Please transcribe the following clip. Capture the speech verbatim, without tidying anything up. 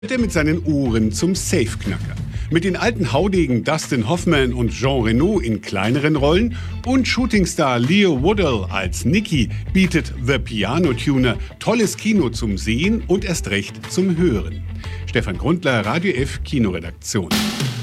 Er mit seinen Ohren zum Safeknacker. Mit den alten Haudegen Dustin Hoffman und Jean Reno in kleineren Rollen und Shootingstar Leo Woodall als Nicky bietet The Piano Tuner tolles Kino zum Sehen und erst recht zum Hören. Stefan Grundler, Radio F Kinoredaktion.